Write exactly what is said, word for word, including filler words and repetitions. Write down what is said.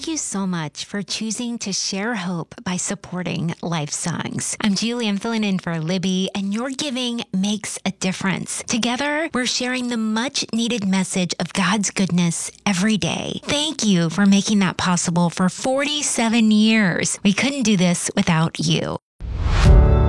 you so much for choosing to share hope by supporting Life Songs. I'm Julie. I'm filling in for Libby, and your giving makes a difference. Together, we're sharing the much-needed message of God's goodness every day. Thank you for making that possible for forty-seven years. We couldn't do this without you.